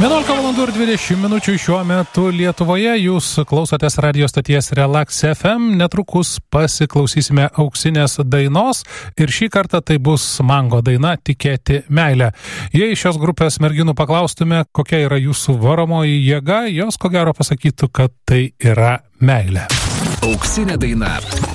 11:20 šiuo metu Lietuvoje. Jūs klausotės radio stoties Relax FM. Netrukus pasiklausysime auksinės dainos ir šį kartą tai bus Mango daina Tikėti meilę. Jei šios grupės merginų paklaustume, kokia yra jūsų varomoji jėga, jos ko gero pasakytų, kad tai yra meilė. Auksinė daina.